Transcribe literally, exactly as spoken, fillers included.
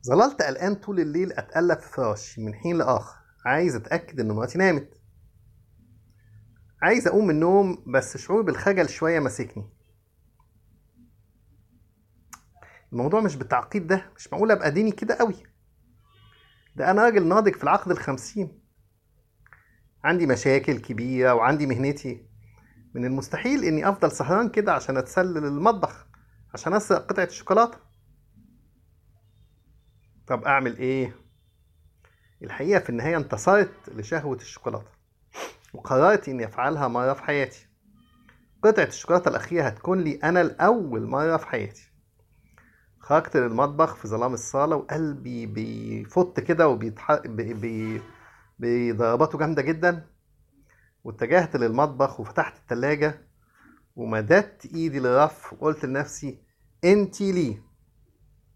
ظللت قلقان طول الليل أتقلب في فراشي من حين لآخر، عايز أتأكد إن مراتي نامت. عايز أقوم من النوم بس شعور بالخجل شوية ماسكني. الموضوع مش بالتعقيد ده، مش معقول أبقى ديني كده قوي. ده أنا راجل ناضج في العقد الخمسين، عندي مشاكل كبيرة وعندي مهنتي. من المستحيل إني أفضل سهران كده عشان أتسلل المطبخ عشان أسرق قطعة الشوكولاتة. طب أعمل إيه؟ الحقيقة في النهاية انتصرت لشهوة الشوكولاتة وقررت إني أفعلها مرة في حياتي. قطعة الشوكولاتة الأخيرة هتكون لي أنا لأول مرة في حياتي. خرجت للمطبخ في ظلام الصالة وقلبي بيفط كده وبيضرباته بي... بي... بضرباته جامدة جدا، واتجهت للمطبخ وفتحت التلاجة ومددت ايدي للرف وقلت لنفسي انتي ليه.